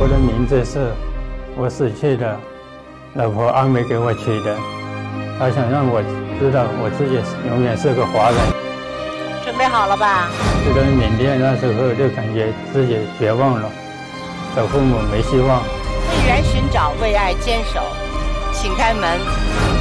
我的名字是我死去的老婆阿梅给我取的，她想让我知道我自己永远是个华人。 准备好了吧？ 去了缅甸那时候就感觉自己绝望了，找父母没希望。 为人寻找，为爱坚守，请开门。